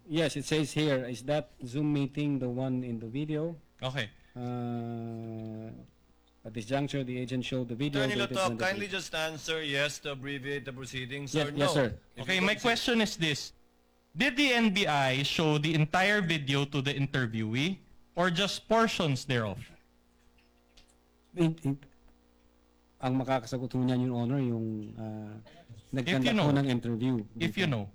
Yes, it says here, is that Zoom meeting the one in the video? Okay. At this juncture, the agent showed the video. Attorney dated Lotop, 23. kindly just answer yes to abbreviate the proceedings Yes, or no. yes, sir. If Okay, you my consider- question is this. Did the NBI show the entire video to the interviewee or just portions thereof? Ang makakasagot ho niyan, Your Honor, yung nagkanda you know. po ng interview. If you know.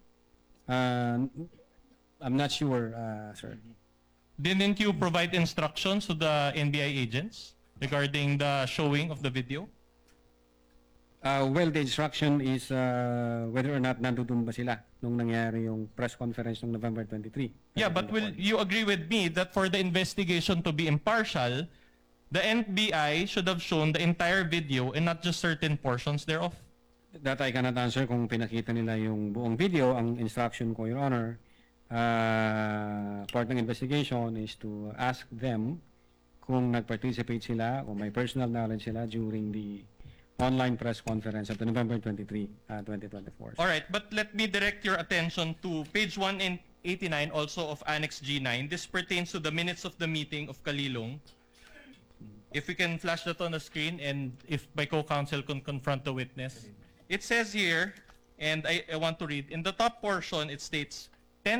I'm not sure, sir. Didn't you provide instructions to the NBI agents regarding the showing of the video? Well, the instruction is whether or not nandun ba sila nung nangyari yung press conference noong November 23. Yeah, but will you agree with me that for the investigation to be impartial, the NBI should have shown the entire video and not just certain portions thereof? That I cannot answer kung pinakita nila yung buong video. Ang instruction ko, Your Honor, part ng investigation is to ask them kung nag-participate sila, kung may personal knowledge sila during the online press conference of November 23, 2024. All right, but let me direct your attention to page 189 also of Annex G9. This pertains to the minutes of the meeting of Kalilong. If we can flash that on the screen and if my co-counsel can confront the witness. It says here, and I want to read, in the top portion it states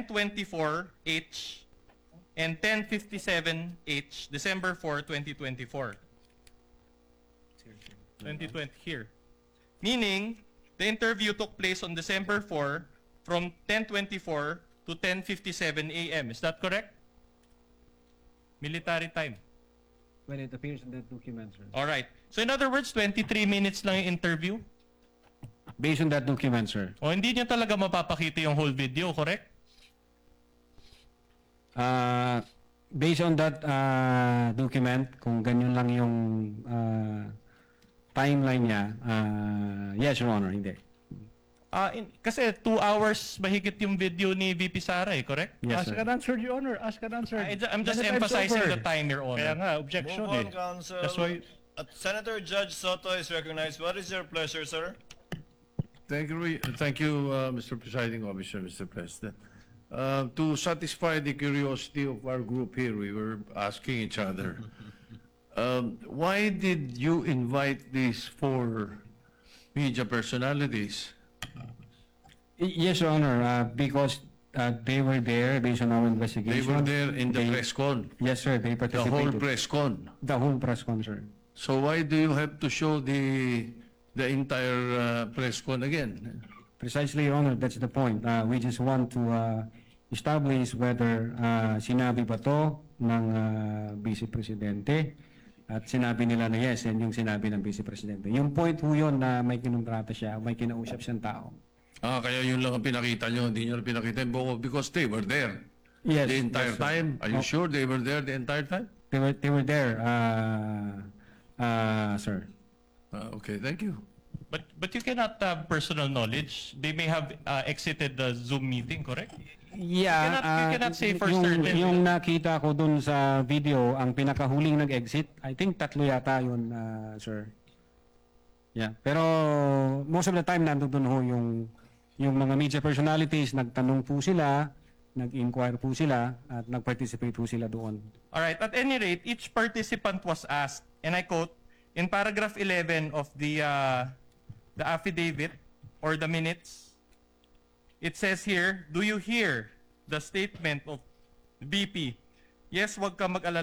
1024H and 1057H, December 4, 2024. 2020 here. Meaning, the interview took place on December 4 from 10:24 to 10:57 a.m. Is that correct? Military time. When it appears in that document, sir. All right. So in other words, 23 minutes lang yung interview. Based on that document, sir. O hindi niyo talaga mapapakita yung whole video, correct? Based on that document, kung ganyan lang yung timeline niya, yes, Your Honor, hindi. Kasi 2 hours mahigit yung video ni VP Sara, correct? Yes, Ask sir. and answer, Your Honor. Ask and answer. I'm just Many times emphasizing over. the time, Your Kaya Honor. nga, objection Move eh. on, counsel. That's why... Senator Judge Soto is recognized. What is your pleasure, sir? Thank you, Mr. Presiding Officer, Mr. President. To satisfy the curiosity of our group here, we were asking each other, why did you invite these 4 media personalities? Yes, Your Honor, because they were there based on our They investigation. were there in the press con, Yes, sir, they the participated. whole press con. The whole press con, sir. So why do you have to show the entire press con again? Precisely, Your Honor, that's the point. We just want to establish whether sinabi ba to ng Vice Presidente at sinabi nila na yes, yan yung sinabi ng Vice Presidente. Yung point ho yun na may kinontrata siya, may kinausap siyang tao. Kaya yun lang ang pinakita nyo, hindi nyo pinakita yung buo because they were there Yes. the entire yes, sir. time. Are you Oh. sure they were there the entire time? They were there, sir. Okay, thank you. But you cannot have personal knowledge. They may have exited the Zoom meeting, correct? Yeah, You cannot say for yung, certain. yung nakita ko dun sa video, ang pinakahuling nag-exit, I think 3 yata yun, sir. Yeah, pero most of the time nandun dun ho yung mga media personalities, nagtanong po sila, nag-inquire po sila, at nag-participate po sila doon. All right. At any rate, each participant was asked, and I quote, in paragraph 11 of the affidavit or the minutes, it says here, do you hear the statement of VP? Yes, wag ka mag-alala.